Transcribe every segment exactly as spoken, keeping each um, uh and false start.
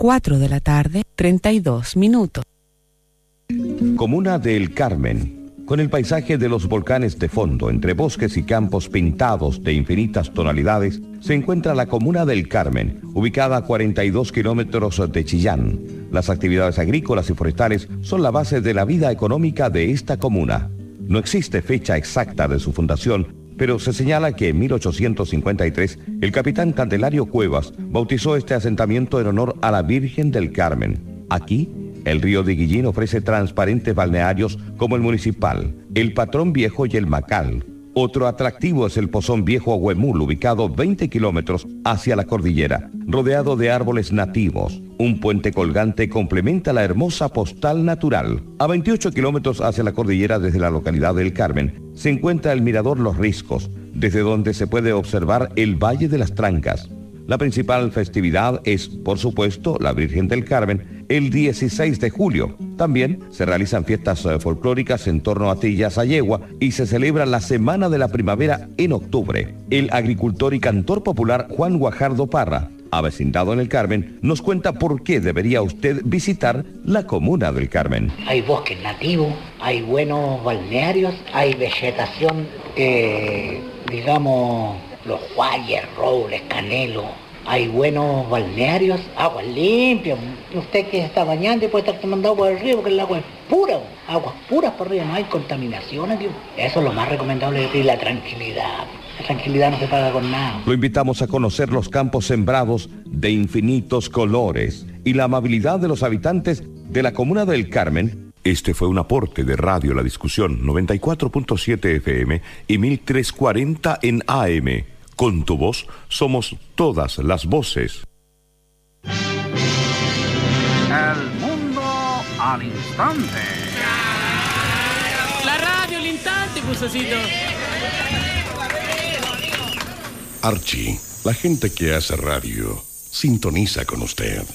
cuatro de la tarde, treinta y dos minutos. Comuna del Carmen. Con el paisaje de los volcanes de fondo, entre bosques y campos pintados de infinitas tonalidades, se encuentra la Comuna del Carmen, ubicada a cuarenta y dos kilómetros de Chillán. Las actividades agrícolas y forestales son la base de la vida económica de esta comuna. No existe fecha exacta de su fundación, pero se señala que en mil ochocientos cincuenta y tres el capitán Candelario Cuevas bautizó este asentamiento en honor a la Virgen del Carmen. Aquí, el río de Guillín ofrece transparentes balnearios como el Municipal, el Patrón Viejo y el Macal. Otro atractivo es el Pozón Viejo Huemul, ubicado veinte kilómetros hacia la cordillera, rodeado de árboles nativos. Un puente colgante complementa la hermosa postal natural. A veintiocho kilómetros hacia la cordillera desde la localidad del Carmen, se encuentra el Mirador Los Riscos, desde donde se puede observar el Valle de las Trancas. La principal festividad es, por supuesto, la Virgen del Carmen, el dieciséis de julio. También se realizan fiestas uh, folclóricas en torno a Trilla Sayegua y se celebra la Semana de la Primavera en octubre. El agricultor y cantor popular Juan Guajardo Parra, avecindado en el Carmen, nos cuenta por qué debería usted visitar la Comuna del Carmen. Hay bosques nativos, hay buenos balnearios, hay vegetación, eh, digamos... los guayes, robles, canelo, hay buenos balnearios, aguas limpias. Usted que está bañando y puede estar tomando agua del río porque el agua es pura, aguas puras por arriba, no hay contaminaciones, tío. Eso es lo más recomendable y la tranquilidad. La tranquilidad no se paga con nada. Lo invitamos a conocer los campos sembrados de infinitos colores y la amabilidad de los habitantes de la Comuna del Carmen. Este fue un aporte de Radio La Discusión, noventa y cuatro punto siete F M y mil trescientos cuarenta en A M. Con tu voz somos todas las voces. El mundo al instante. La radio al instante, Pusacito. Archie, la gente que hace radio, sintoniza con usted.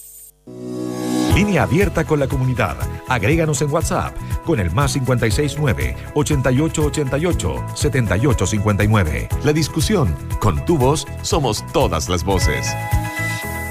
Línea abierta con la comunidad. Agréganos en WhatsApp con el más cincuenta y seis nueve, ochenta y ocho ochenta y ocho, setenta y ocho cincuenta y nueve. La Discusión. Con tu voz somos todas las voces.